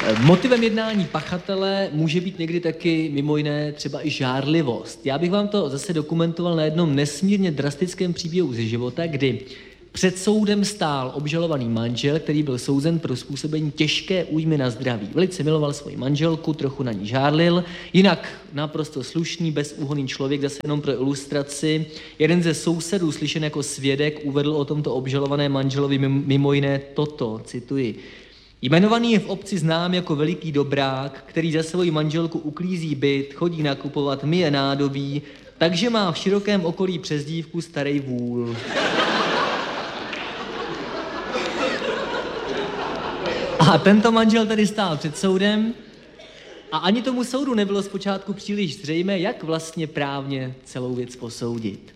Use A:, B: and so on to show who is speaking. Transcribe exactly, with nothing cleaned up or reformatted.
A: Motivem jednání pachatele může být někdy taky mimo jiné třeba i žárlivost. Já bych vám to zase dokumentoval na jednom nesmírně drastickém příběhu ze života, kdy před soudem stál obžalovaný manžel, který byl souzen pro způsobení těžké újmy na zdraví. Velice miloval svoji manželku, trochu na ní žárlil, jinak naprosto slušný, bezúhonný člověk, zase jenom pro ilustraci. Jeden ze sousedů, slyšen jako svědek, uvedl o tomto obžalované manželovi mimo jiné toto, cituji. Jmenovaný je v obci znám jako veliký dobrák, který za svoji manželku uklízí byt, chodí nakupovat, myje nádobí, takže má v širokém okolí přezdívku Starej vůl. A tento manžel tedy stál před soudem a ani tomu soudu nebylo zpočátku příliš zřejmé, jak vlastně právně celou věc posoudit.